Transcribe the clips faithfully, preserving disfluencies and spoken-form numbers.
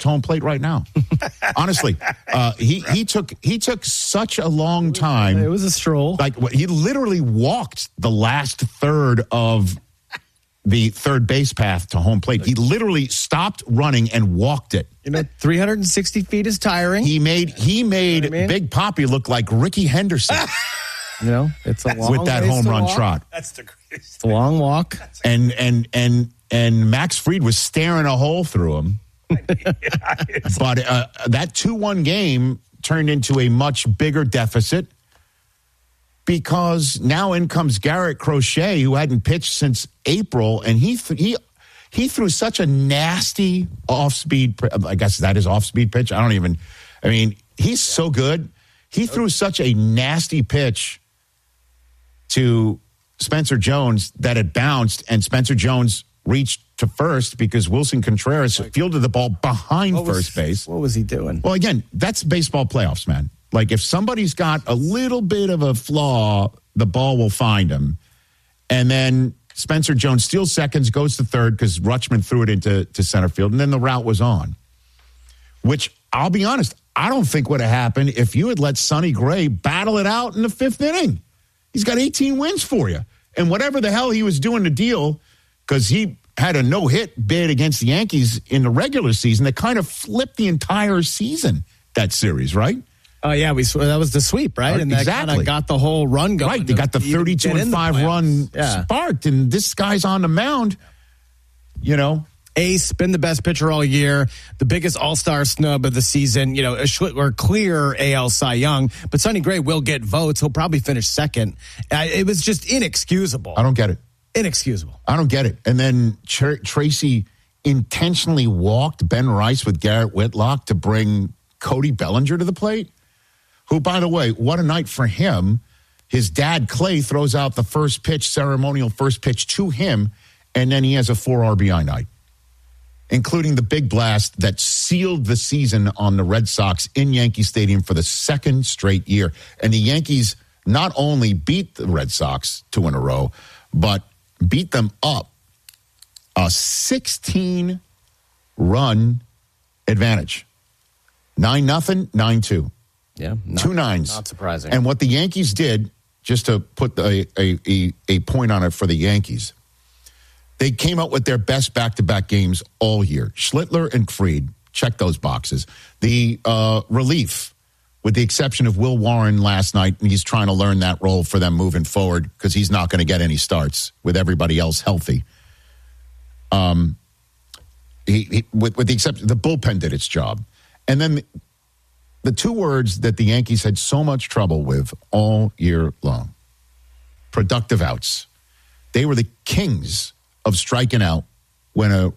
to home plate right now. Honestly, uh, he he took he took such a long time. It was a stroll. Like he literally walked the last third of the third base path to home plate. He literally stopped running and walked it. You know, three hundred sixty feet is tiring. He made he made you know I mean? Big Poppy look like Ricky Henderson. You know, it's a long with that home run walk. trot. That's the greatest. It's a long walk. And and and and Max Fried was staring a hole through him. But uh, that two one game turned into a much bigger deficit because now in comes Garrett Crochet, who hadn't pitched since April, and he th- he he threw such a nasty off-speed. I guess that is off-speed pitch. I don't even. I mean, he's so good. He threw such a nasty pitch to Spencer Jones that it bounced, and Spencer Jones reached to first because Wilson Contreras fielded the ball behind what was, first base. What was he doing? Well, again, that's baseball playoffs, man. Like if somebody's got a little bit of a flaw, the ball will find him. And then Spencer Jones steals seconds, goes to third because Rutschman threw it into to center field, and then the route was on. Which, I'll be honest, I don't think would have happened if you had let Sonny Gray battle it out in the fifth inning. He's got eighteen wins for you. And whatever the hell he was doing to deal, because he had a no-hit bid against the Yankees in the regular season that kind of flipped the entire season, that series, right? Oh, yeah, we that was the sweep, right? And that exactly. kind of got the whole run going. Right, they got the thirty-two and five run yeah. sparked, and this guy's on the mound, you know. Ace, been the best pitcher all year, the biggest all-star snub of the season, you know, a Schlittler clear A L Cy Young, but Sonny Gray will get votes. He'll probably finish second. Uh, it was just inexcusable. I don't get it. Inexcusable. I don't get it. And then Tr- Tracy intentionally walked Ben Rice with Garrett Whitlock to bring Cody Bellinger to the plate, who, by the way, what a night for him. His dad, Clay, throws out the first pitch, ceremonial first pitch to him, and then he has a four R B I night, including the big blast that sealed the season on the Red Sox in Yankee Stadium for the second straight year. And the Yankees not only beat the Red Sox two in a row, but beat them up a sixteen run advantage. nine nothing, nine two. Yeah. Not, Two nines. Not surprising. And what the Yankees did, just to put a, a, a, a point on it for the Yankees, they came out with their best back-to-back games all year. Schlittler and Fried, check those boxes. The uh, relief, with the exception of Will Warren last night, and he's trying to learn that role for them moving forward because he's not going to get any starts with everybody else healthy. Um, he, he with, with the exception, the bullpen did its job. And then the two words that the Yankees had so much trouble with all year long, productive outs. They were the kings of striking out when a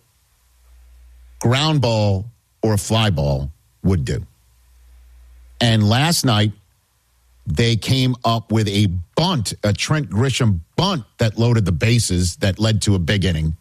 ground ball or a fly ball would do. And last night, they came up with a bunt, a Trent Grisham bunt that loaded the bases that led to a big inning.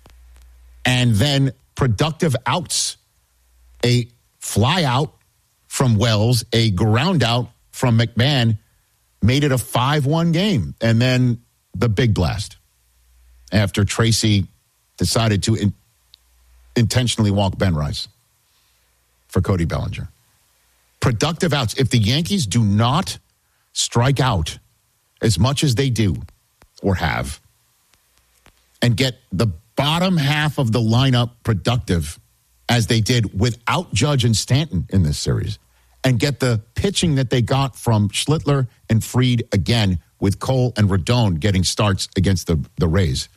And then productive outs, a fly out from Wells, a ground out from McMahon, made it a five one game. And then the big blast after Tracy decided to in, intentionally walk Ben Rice for Cody Bellinger. Productive outs. If the Yankees do not strike out as much as they do or have and get the bottom half of the lineup productive as they did without Judge and Stanton in this series, and get the pitching that they got from Schlittler and Fried again with Cole and Rodon getting starts against the, the Rays.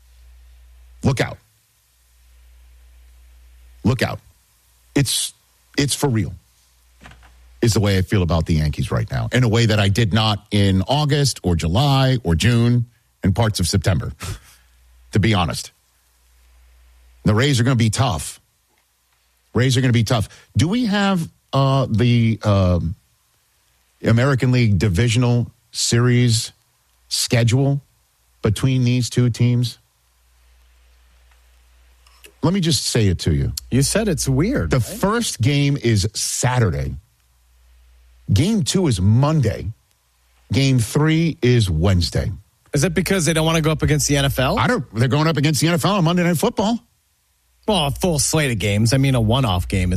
Look out. Look out. It's it's for real, is the way I feel about the Yankees right now, in a way that I did not in August or July or June and parts of September, to be honest. The Rays are going to be tough. Rays are going to be tough. Do we have uh, the uh, American League Divisional Series schedule between these two teams? Let me just say it to you. You said it's weird. The right? first game is Saturday. Game two is Monday. Game three is Wednesday. Is it because they don't want to go up against the N F L? I don't. They're going up against the N F L on Monday Night Football. Well, a full slate of games. I mean, a one-off game